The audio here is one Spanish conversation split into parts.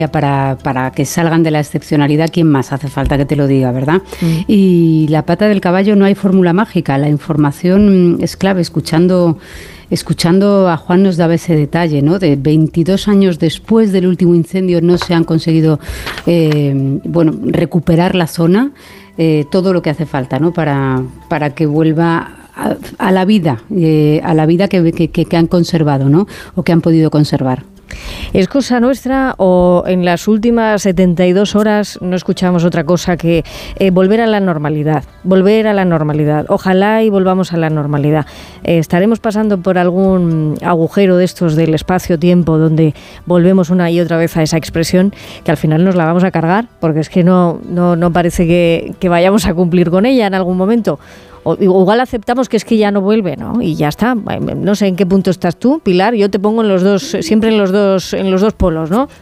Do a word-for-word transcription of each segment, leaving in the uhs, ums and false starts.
Para, para que salgan de la excepcionalidad, ¿quién más hace falta que te lo diga, verdad? Mm. Y la pata del caballo, no hay fórmula mágica, la información es clave. Escuchando, escuchando a Juan nos daba ese detalle, ¿no? De veintidós años después del último incendio no se han conseguido eh, bueno, recuperar la zona, eh, todo lo que hace falta, ¿no? Para, para que vuelva a, a la vida, eh, a la vida que, que, que han conservado, ¿no? O que han podido conservar. ¿Es cosa nuestra o en las últimas setenta y dos horas no escuchamos otra cosa que eh, volver a la normalidad? Volver a la normalidad. Ojalá y volvamos a la normalidad. Eh, ¿Estaremos pasando por algún agujero de estos del espacio-tiempo donde volvemos una y otra vez a esa expresión que al final nos la vamos a cargar? Porque es que no, no, no parece que, que vayamos a cumplir con ella en algún momento. O igual aceptamos que es que ya no vuelve, ¿no? Y ya está. No sé en qué punto estás tú, Pilar. Yo te pongo en los dos, siempre en los dos, en los dos polos, ¿no?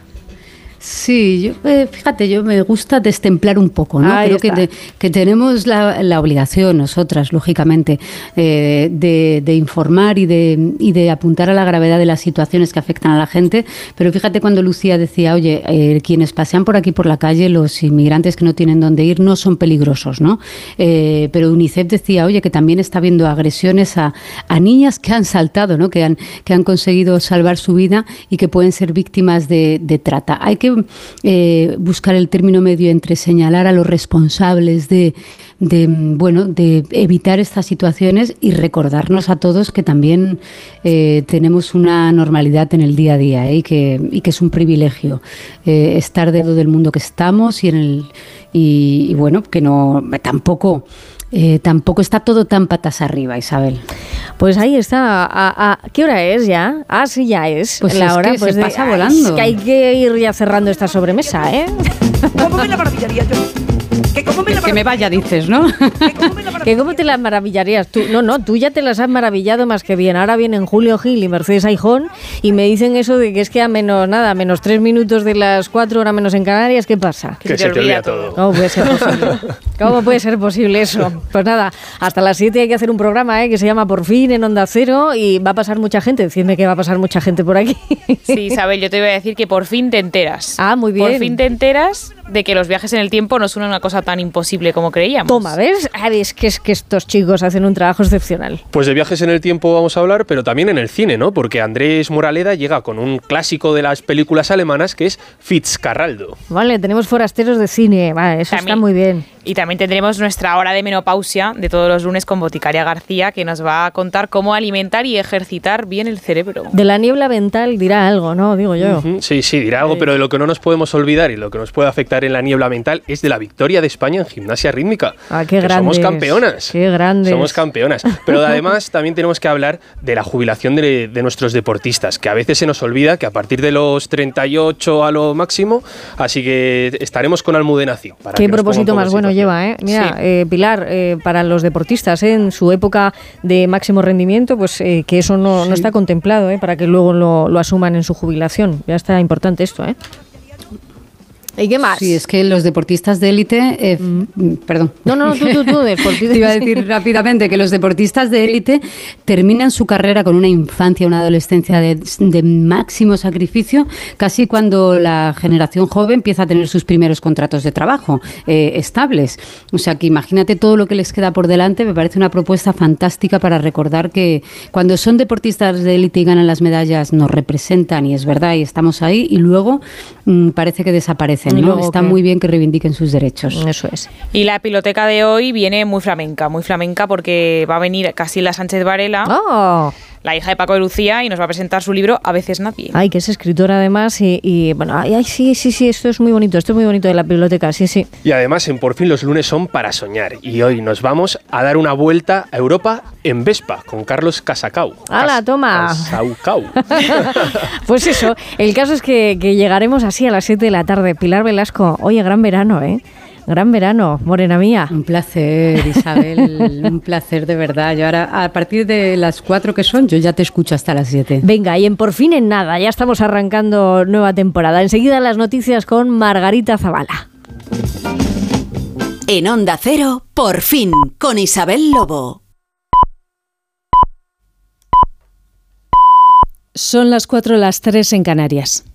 Sí, yo, eh, fíjate, yo me gusta destemplar un poco, ¿no? Ahí Creo que, te, que tenemos la, la obligación, nosotras, lógicamente, eh, de, de informar y de, y de apuntar a la gravedad de las situaciones que afectan a la gente. Pero fíjate cuando Lucía decía, oye, eh, quienes pasean por aquí por la calle, los inmigrantes que no tienen dónde ir, no son peligrosos, ¿no? Eh, pero UNICEF decía, oye, que también está habiendo agresiones a, a niñas que han saltado, ¿no? Que han, que han conseguido salvar su vida y que pueden ser víctimas de, de trata. Hay que Eh, buscar el término medio entre señalar a los responsables de, de, bueno, de evitar estas situaciones y recordarnos a todos que también eh, tenemos una normalidad en el día a día, ¿eh? y, que, y que es un privilegio eh, estar dentro del mundo que estamos y, en el, y, y bueno, que no tampoco... Eh, tampoco está todo tan patas arriba, Isabel. Pues ahí está. ¿A, a, ¿Qué hora es ya? Ah, sí, ya es. Pues la es hora que pues se de, pasa volando. Es que hay que ir ya cerrando esta sobremesa, ¿eh? ¿Cómo me la maravillaría yo? ¿Que cómo me la que me vaya, dices, ¿no? ¿Que cómo te las maravillarías? Tú, no, no, tú ya te las has maravillado más que bien. Ahora vienen Julio Gil y Mercedes Aijón y me dicen eso de que es que a menos, nada, menos tres minutos de las cuatro horas menos en Canarias, ¿qué pasa? Que, que se, se te olvida todo. ¿Cómo puede ser posible? ¿Cómo puede ser posible eso? Pues nada, hasta las siete hay que hacer un programa, ¿eh? Que se llama Por Fin en Onda Cero y va a pasar mucha gente. Decidme que va a pasar mucha gente por aquí. Sí, Isabel, yo te voy a decir que por fin te enteras. Ah, muy bien. Por fin te enteras de que los viajes en el tiempo no son una cosa tan imposible como creíamos. Toma, ¿ves? Ah, es que, es que estos chicos hacen un trabajo excepcional. Pues de viajes en el tiempo vamos a hablar, pero también en el cine, ¿no? Porque Andrés Moraleda llega con un clásico de las películas alemanas que es Fitzcarraldo. Vale, tenemos forasteros de cine, vale, eso también, está muy bien. Y también tendremos nuestra hora de menopausia de todos los lunes con Boticaria García, que nos va a contar cómo alimentar y ejercitar bien el cerebro. De la niebla mental dirá algo, ¿no? Digo yo. Uh-huh. Sí, sí, dirá algo, pero de lo que no nos podemos olvidar y lo que nos puede afectar en la niebla mental es de la victoria de España en gimnasia rítmica. Ah, qué grandes. Somos campeonas. Qué grandes. Somos campeonas. Pero además también tenemos que hablar de la jubilación de, de nuestros deportistas, que a veces se nos olvida que a partir de los treinta y ocho a lo máximo, así que estaremos con Almudena Cid. Qué propósito más bueno lleva, ¿eh? Mira, sí. eh, Pilar, eh, para los deportistas, ¿eh? En su época de máximo rendimiento, pues eh, que eso no, sí. no está contemplado, ¿eh? Para que luego lo, lo asuman en su jubilación. Ya está importante esto, ¿eh? ¿Y qué más? Sí, es que los deportistas de élite, eh, mm. perdón. No, no, tú, tú, tú, deportistas. Te iba a decir rápidamente que los deportistas de élite terminan su carrera con una infancia, una adolescencia de, de máximo sacrificio, casi cuando la generación joven empieza a tener sus primeros contratos de trabajo eh, estables. O sea, que imagínate todo lo que les queda por delante. Me parece una propuesta fantástica para recordar que cuando son deportistas de élite y ganan las medallas, nos representan, y es verdad, y estamos ahí, y luego mmm, parece que desaparecen. ¿No? Está que... muy bien que reivindiquen sus derechos. Eso es. Y la piloteca de hoy viene muy flamenca, muy flamenca porque va a venir Casilda Sánchez Varela, oh. la hija de Paco de Lucía, y nos va a presentar su libro A veces nadie. Ay, que es escritora además y, y bueno, ay, ay, sí, sí, sí, esto es muy bonito, esto es muy bonito de la biblioteca, sí, sí. Y además en Por Fin los lunes son para soñar y hoy nos vamos a dar una vuelta a Europa en Vespa con Carlos Casacau. ¡Hala, Cas- toma! Casaucau. Pues eso, el caso es que, que llegaremos así a las siete de la tarde. Pilar Velasco, oye, gran verano, ¿eh? Gran verano, morena mía. Un placer, Isabel, un placer de verdad. Yo ahora, a partir de las cuatro que son, yo ya te escucho hasta las siete. Venga, y en Por Fin en nada, ya estamos arrancando nueva temporada. Enseguida las noticias con Margarita Zavala. En Onda Cero, Por Fin, con Isabel Lobo. Son las cuatro, las tres en Canarias.